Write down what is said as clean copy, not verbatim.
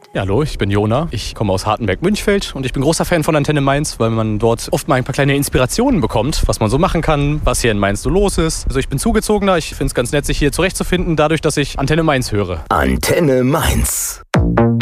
Ja, hallo, ich bin Jona. Ich komme aus Hartenberg-Münchfeld und ich bin großer Fan von Antenne Mainz, weil man dort oft mal ein paar kleine Inspirationen bekommt, was man so machen kann, was hier in Mainz so los ist. Also ich bin Zugezogener, ich finde es ganz nett, sich hier zurechtzufinden, dadurch, dass ich Antenne Mainz höre. Antenne Mainz.